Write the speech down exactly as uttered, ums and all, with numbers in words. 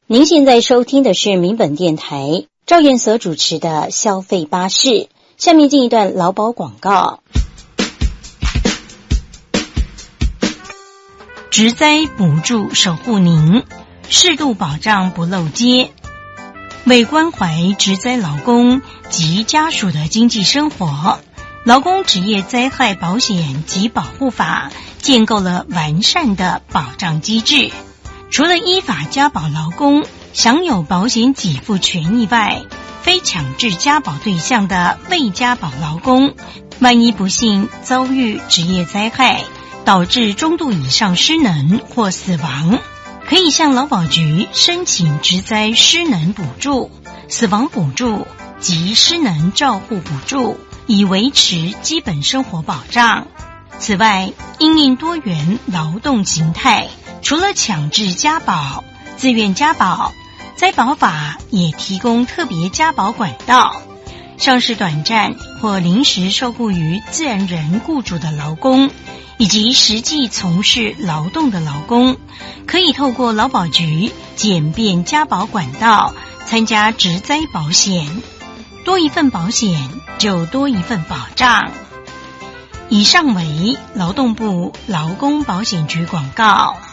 您现在收听的是民本电台赵燕所主持的消费巴士，下面进一段劳保广告。 职灾补助守护您，适度保障不漏接。为关怀职灾劳工及家属的经济生活，劳工职业灾害保险及保护法建构了完善的保障机制。除了依法加保劳工享有保险给付权益外，非强制加保对象的未加保劳工，万一不幸遭遇职业灾害，导致中度以上失能或死亡，可以向劳保局申请职灾失能补助、死亡补助及失能照护补助，以维持基本生活保障。此外，因应多元劳动形态，除了强制加保、自愿加保，灾保法也提供特别加保管道。像是短暂或临时受雇于自然人雇主的劳工，以及实际从事劳动的劳工，可以透过劳保局简便加保管道参加职灾保险。多一份保险就多一份保障。以上为劳动部劳工保险局广告。